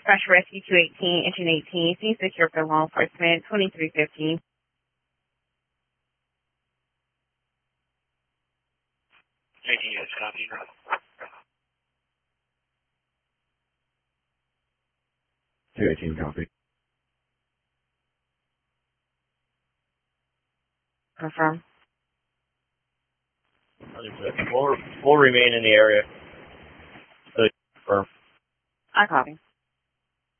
Special Rescue 218, Engine 18, scene secure for law enforcement, 2315. Yes, copy. 218, copy. Confirm. We'll remain in the area. So confirm. I copy.